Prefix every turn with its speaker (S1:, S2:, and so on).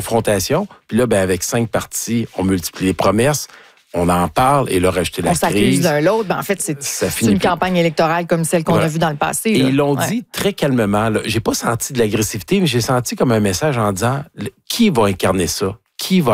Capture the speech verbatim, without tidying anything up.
S1: confrontation. Puis là, ben, avec cinq partis, on multiplie les promesses. On en parle et là, rajouter la
S2: on
S1: crise.
S2: On s'accuse l'un l'autre. Ben, en fait, c'est, c'est une plus. campagne électorale comme celle qu'on ouais. a vue dans le passé.
S1: Et
S2: là.
S1: ils l'ont
S2: ouais.
S1: dit très calmement. Là. J'ai pas senti de l'agressivité, mais j'ai senti comme un message en disant qui va incarner ça? Qui va